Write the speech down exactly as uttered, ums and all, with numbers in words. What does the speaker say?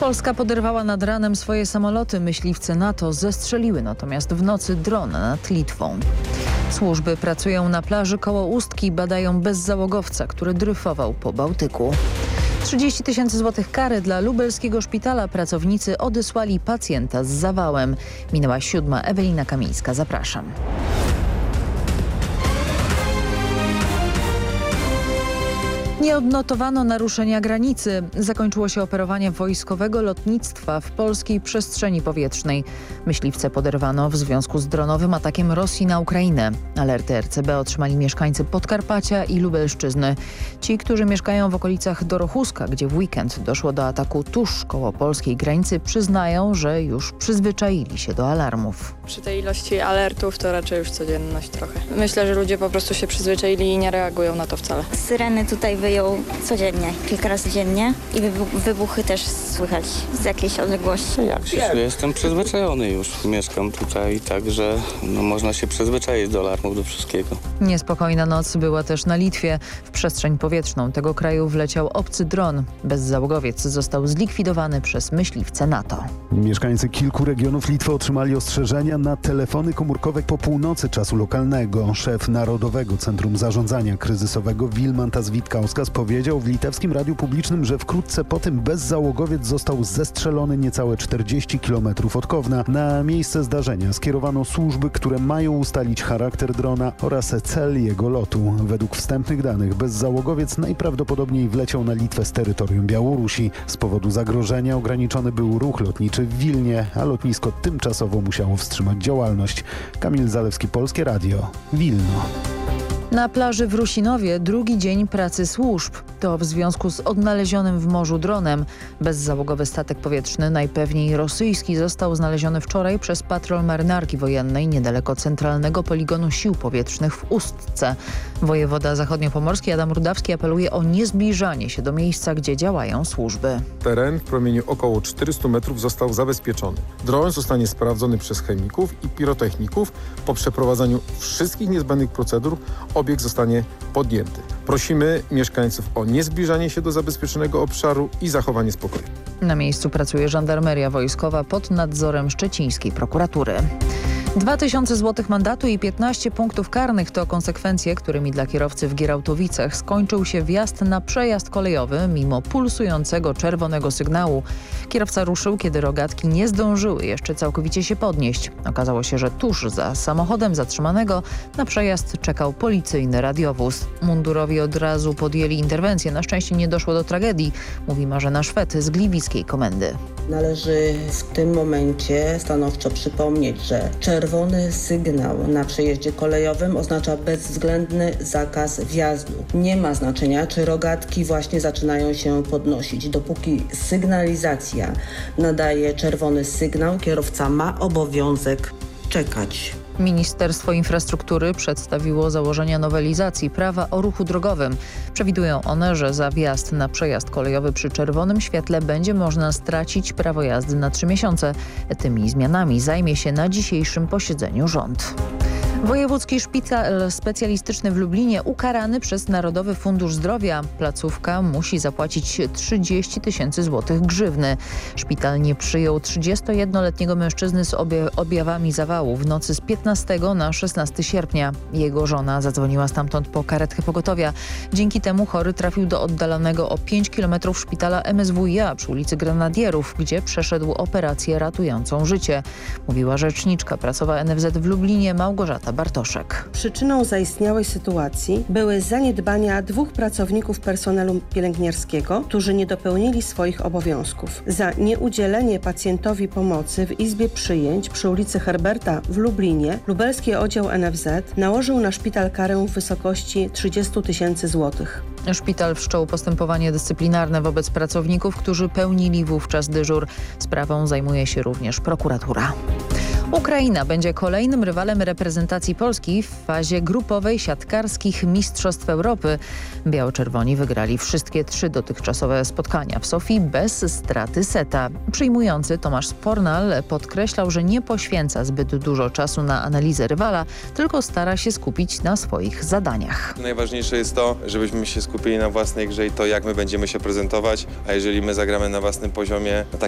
Polska poderwała nad ranem swoje samoloty. Myśliwce NATO zestrzeliły natomiast w nocy dron nad Litwą. Służby pracują na plaży koło Ustki, badają bezzałogowca, który dryfował po Bałtyku. trzydzieści tysięcy złotych kary dla lubelskiego szpitala. Pracownicy odesłali pacjenta z zawałem. Minęła siódma. Ewelina Kamińska. Zapraszam. Nie odnotowano naruszenia granicy. Zakończyło się operowanie wojskowego lotnictwa w polskiej przestrzeni powietrznej. Myśliwce poderwano w związku z dronowym atakiem Rosji na Ukrainę. Alerty R C B otrzymali mieszkańcy Podkarpacia i Lubelszczyzny. Ci, którzy mieszkają w okolicach Dorochuska, gdzie w weekend doszło do ataku tuż koło polskiej granicy, przyznają, że już przyzwyczaili się do alarmów. Przy tej ilości alertów to raczej już codzienność trochę. Myślę, że ludzie po prostu się przyzwyczaili i nie reagują na to wcale. Syreny tutaj wyją codziennie, kilka razy dziennie i wybuchy też słychać z jakiejś odległości. Jak się czuję? Jestem przyzwyczajony już. Mieszkam tutaj, także no, można się przyzwyczaić do alarmów, do wszystkiego. Niespokojna noc była też na Litwie. W przestrzeń powietrzną tego kraju wleciał obcy dron. Bezzałogowiec został zlikwidowany przez myśliwce NATO. Mieszkańcy kilku regionów Litwy otrzymali ostrzeżenia na telefony komórkowe po północy czasu lokalnego. Szef Narodowego Centrum Zarządzania Kryzysowego Vilmantas Vitkauskas powiedział w litewskim radiu publicznym, że wkrótce po tym bezzałogowiec został zestrzelony niecałe czterdzieści kilometrów od Kowna. Na miejsce zdarzenia skierowano służby, które mają ustalić charakter drona oraz cel jego lotu. Według wstępnych danych bezzałogowiec najprawdopodobniej wleciał na Litwę z terytorium Białorusi. Z powodu zagrożenia ograniczony był ruch lotniczy w Wilnie, a lotnisko tymczasowo musiało wstrzymać działalność. Kamil Zalewski, Polskie Radio, Wilno. Na plaży w Rusinowie drugi dzień pracy służb. To w związku z odnalezionym w morzu dronem. Bezzałogowy statek powietrzny, najpewniej rosyjski, został znaleziony wczoraj przez patrol marynarki wojennej niedaleko centralnego poligonu sił powietrznych w Ustce. Wojewoda zachodniopomorski Adam Rudawski apeluje o niezbliżanie się do miejsca, gdzie działają służby. Teren w promieniu około czterystu metrów został zabezpieczony. Dron zostanie sprawdzony przez chemików i pirotechników. Po przeprowadzeniu wszystkich niezbędnych procedur obiekt zostanie podjęty. Prosimy mieszkańców o niezbliżanie się do zabezpieczonego obszaru i zachowanie spokoju. Na miejscu pracuje żandarmeria wojskowa pod nadzorem szczecińskiej prokuratury. Dwa tysiące złotych mandatu i piętnaście punktów karnych to konsekwencje, którymi dla kierowcy w Gierałtowicach skończył się wjazd na przejazd kolejowy mimo pulsującego czerwonego sygnału. Kierowca ruszył, kiedy rogatki nie zdążyły jeszcze całkowicie się podnieść. Okazało się, że tuż za samochodem zatrzymanego na przejazd czekał policyjny radiowóz. Mundurowi od razu podjęli interwencję. Na szczęście nie doszło do tragedii, mówi Marzena Szwed z gliwickiej komendy. Należy w tym momencie stanowczo przypomnieć, że czerwony sygnał na przejeździe kolejowym oznacza bezwzględny zakaz wjazdu. Nie ma znaczenia, czy rogatki właśnie zaczynają się podnosić. Dopóki sygnalizacja nadaje czerwony sygnał, kierowca ma obowiązek czekać. Ministerstwo Infrastruktury przedstawiło założenia nowelizacji prawa o ruchu drogowym. Przewidują one, że za wjazd na przejazd kolejowy przy czerwonym świetle będzie można stracić prawo jazdy na trzy miesiące. Tymi zmianami zajmie się na dzisiejszym posiedzeniu rząd. Wojewódzki Szpital Specjalistyczny w Lublinie ukarany przez Narodowy Fundusz Zdrowia. Placówka musi zapłacić trzydzieści tysięcy złotych grzywny. Szpital nie przyjął trzydziestojednoletniego mężczyzny z objawami zawału w nocy z piętnastego na szesnastego sierpnia. Jego żona zadzwoniła stamtąd po karetkę pogotowia. Dzięki temu chory trafił do oddalonego o pięć kilometrów szpitala M S W i A przy ulicy Grenadierów, gdzie przeszedł operację ratującą życie. Mówiła rzeczniczka prasowa N F Z w Lublinie Małgorzata Bartoszek. Przyczyną zaistniałej sytuacji były zaniedbania dwóch pracowników personelu pielęgniarskiego, którzy nie dopełnili swoich obowiązków. Za nieudzielenie pacjentowi pomocy w izbie przyjęć przy ulicy Herberta w Lublinie lubelski oddział N F Z nałożył na szpital karę w wysokości trzydzieści tysięcy złotych. Szpital wszczął postępowanie dyscyplinarne wobec pracowników, którzy pełnili wówczas dyżur. Sprawą zajmuje się również prokuratura. Ukraina będzie kolejnym rywalem reprezentacji Polski w fazie grupowej siatkarskich Mistrzostw Europy. Biało-czerwoni wygrali wszystkie trzy dotychczasowe spotkania w Sofii bez straty seta. Przyjmujący Tomasz Spornal podkreślał, że nie poświęca zbyt dużo czasu na analizę rywala, tylko stara się skupić na swoich zadaniach. Najważniejsze jest to, żebyśmy się skupili na własnej grze i to, jak my będziemy się prezentować, a jeżeli my zagramy na własnym poziomie, na takim